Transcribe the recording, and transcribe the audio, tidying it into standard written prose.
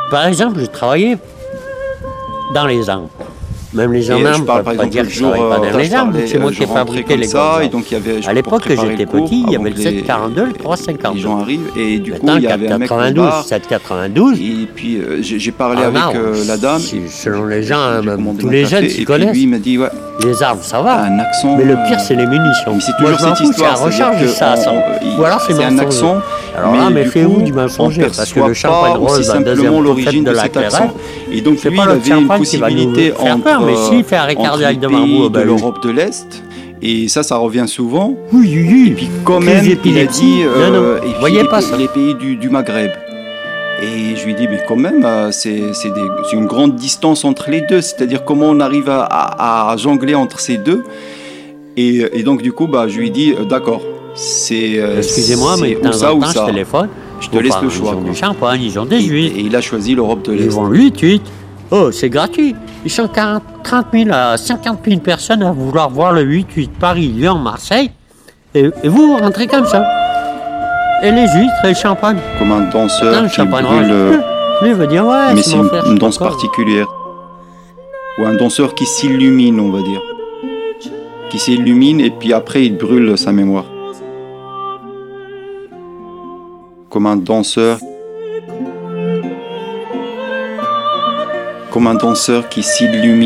Par exemple, j'ai travaillé dans les arbres. Même les gendarmes ne peuvent pas dire que je ne travaille pas dans les arbres. C'est moi qui ai fabriqué les grands arbres. À l'époque que j'étais petit, il y avait le 742, le 350. Les gens arrivent et du coup, maintenant, il y avait un mec 492, 792. Et puis, j'ai parlé avec la dame. Selon les gens, même tous les jeunes s'y connaissent. Et puis lui, il m'a dit, ouais. Les arbres, ça va. Un accent. Mais le pire, c'est les munitions. Mais c'est toujours cette histoire. C'est la recharge du ça. Ou alors c'est un accent. Alors là, méfiez-vous du mensonger. Parce que le champagne rose, la deuxième l'origine de cet accent. Et donc, lui, il avait une possibilité entre de l'Europe de l'Est. Et ça revient souvent. Oui. Et puis quand même, il a dit les pays du Maghreb. Et je lui dis, mais quand même, c'est une grande distance entre les deux. C'est-à-dire comment on arrive à jongler entre ces deux. Et donc du coup, je lui dis, d'accord, excusez-moi, mais de temps en temps, je téléphone. Je te laisse le choix. Ils ont du champagne, ils ont des huîtres. Et il a choisi l'Europe de l'Est. Ils vont 8. Oh, c'est gratuit. Ils sont 30 000 à 50 000 personnes à vouloir voir le 8-8 Paris, Lyon, Marseille. Et vous rentrez comme ça. Et les huîtres et le champagne. Comme un danseur qui brûle. Lui veut dire, ouais, mais c'est une danse particulière. Ou un danseur qui s'illumine, on va dire. Qui s'illumine et puis après il brûle sa mémoire. Comme un danseur qui s'illumine.